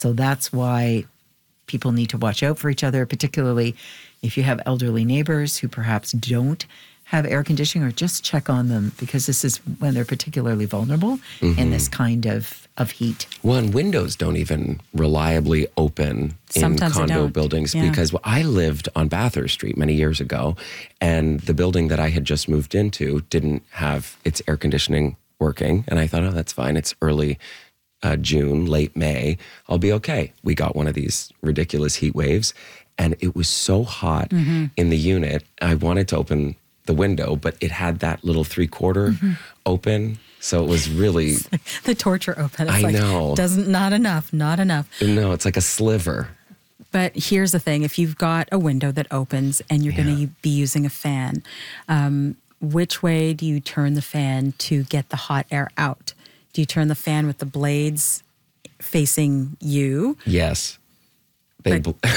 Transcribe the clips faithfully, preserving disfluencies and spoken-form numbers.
So that's why people need to watch out for each other, particularly if you have elderly neighbors who perhaps don't have air conditioning, or just check on them, because this is when they're particularly vulnerable mm-hmm. in this kind of, of heat. Well, and windows don't even reliably open Sometimes in condo buildings yeah. because well, I lived on Bathurst Street many years ago, and the building that I had just moved into didn't have its air conditioning working. And I thought, oh, that's fine. It's early uh, June, late May. I'll be okay. We got one of these ridiculous heat waves, and it was so hot mm-hmm. in the unit. I wanted to open the window, but it had that little three quarter mm-hmm. open. So it was really like the torture open. It's I like, know. Doesn't, not enough, not enough. No, it's like a sliver. But here's the thing. If you've got a window that opens and you're yeah. going to be using a fan, um, which way do you turn the fan to get the hot air out? Do you turn the fan with the blades facing you? Yes. They But, bl-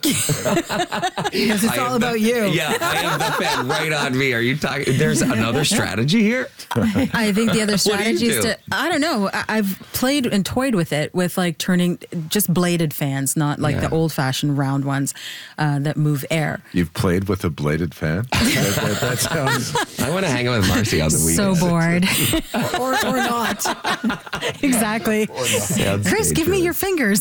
because it's all about the, you. Yeah, I have the fan right on me. Are you talking? There's another strategy here? I think the other strategy is do? to, I don't know, I- I've played and toyed with it with like turning just bladed fans, not like Yeah. the old fashioned round ones uh, that move air. You've played with a bladed fan? that, that, that sounds... I want to hang out with Marcy on the So weekend. bored. or, or not. Exactly. Sounds Chris, give me dangerous. your fingers.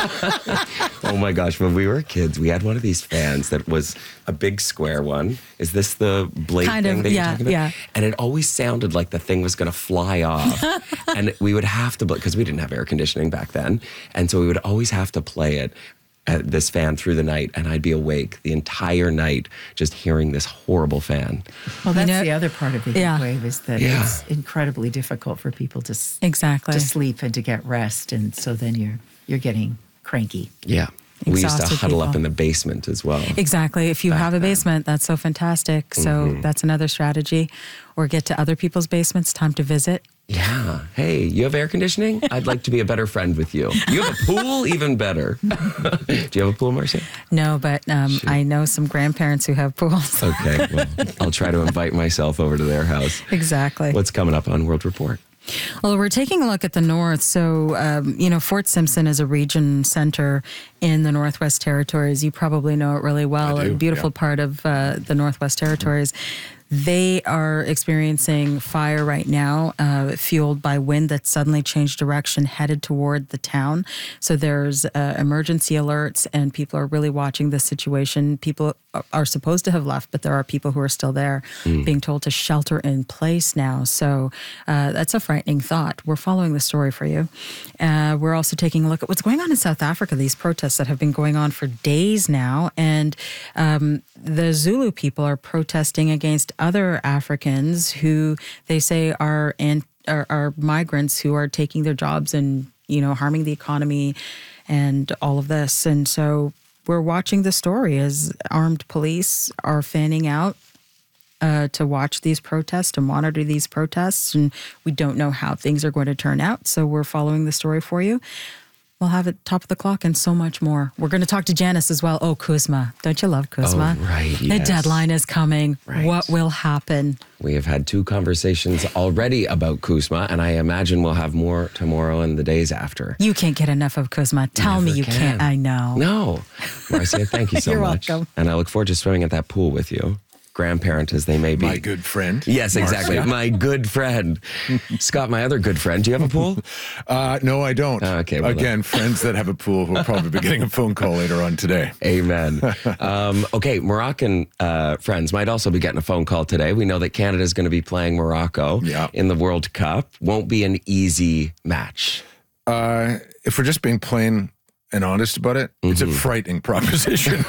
Oh my gosh, when we were kids, we had one of these fans that was a big square one. Is this the blade Kind thing of, that you're yeah, talking about? yeah. And it always sounded like the thing was going to fly off. And we would have to, because we didn't have air conditioning back then. And so we would always have to play it, uh, this fan through the night. And I'd be awake the entire night just hearing this horrible fan. Well, that's You know- the other part of the heat Yeah. wave is that Yeah. it's incredibly difficult for people to s- Exactly. to sleep and to get rest, and so then you're you're getting cranky. Yeah. We used to Exhausted huddle up people. in the basement as well. Exactly. If you Back have a then. basement, that's so fantastic. So Mhm. that's another strategy. Or get to other people's basements, time to visit. Yeah. Hey, you have air conditioning? I'd like to be a better friend with you. You have a pool? Even better. Do you have a pool, Marcia? No, but um, I know some grandparents who have pools. Okay. Well, I'll try to invite myself over to their house. Exactly. What's coming up on World Report? Well, we're taking a look at the north. So, um, you know, Fort Simpson is a region center in the Northwest Territories. You probably know it really well. I do, A beautiful yeah. part of uh, the Northwest Territories. They are experiencing fire right now, uh, fueled by wind that suddenly changed direction, headed toward the town. So there's uh, emergency alerts, and people are really watching this situation. People are supposed to have left, but there are people who are still there, Mm. being told to shelter in place now. So uh, that's a frightening thought. We're following the story for you. Uh, we're also taking a look at what's going on in South Africa, these protests that have been going on for days now. And um, the Zulu people are protesting against other Africans who they say are, and, are, are migrants who are taking their jobs and, you know, harming the economy and all of this. And so we're watching the story as armed police are fanning out uh, to watch these protests, to monitor these protests. And we don't know how things are going to turn out. So we're following the story for you. We'll have it top of the clock and so much more. We're going to talk to Janice as well. Oh, Kuzma. Don't you love Kuzma? Oh, right, The yes. deadline is coming. Right. What will happen? We have had two conversations already about Kuzma, and I imagine we'll have more tomorrow and the days after. You can't get enough of Kuzma. Tell me Never you can. can't. I know. No. Marcia, thank you so You're much. welcome. And I look forward to swimming at that pool with you, grandparent as they may be. My good friend. Yes, exactly. Marcia. My good friend. Scott, my other good friend. Do you have a pool? Uh, no, I don't. Oh, okay, well Again, friends that have a pool will probably be getting a phone call later on today. Amen. Um, okay, Moroccan uh, friends might also be getting a phone call today. We know that Canada is going to be playing Morocco Yeah. in the World Cup. Won't be an easy match. Uh, if we're just being plain and honest about it, it's a frightening proposition.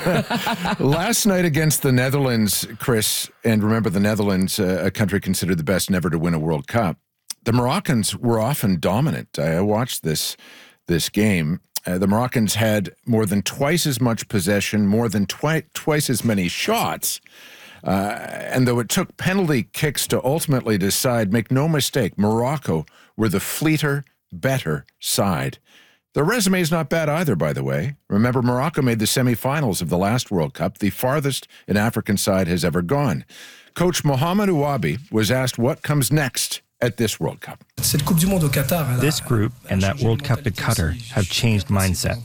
Last night against the Netherlands, Chris, and remember the Netherlands, uh, a country considered the best never to win a World Cup, the Moroccans were often dominant. I watched this, this game. Uh, the Moroccans had more than twice as much possession, more than twi- twice as many shots. Uh, and though it took penalty kicks to ultimately decide, make no mistake, Morocco were the fleeter, better side. Their resume is not bad either, by the way. Remember, Morocco made the semifinals of the last World Cup, the farthest an African side has ever gone. Coach Mohamed Ouabi was asked what comes next at this World Cup. This group and that World Cup at Qatar have changed mindset.